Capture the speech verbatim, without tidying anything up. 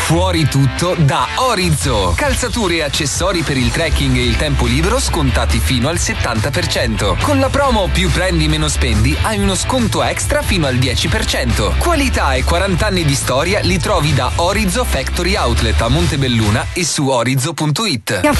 Fuori tutto da Orizo. Calzature e accessori per il trekking e il tempo libero scontati fino al settanta per cento. Con la promo più prendi meno spendi hai uno sconto extra fino al dieci per cento. Qualità e quaranta anni di storia li trovi da Orizo Factory Outlet a Montebelluna e su orizo punto it.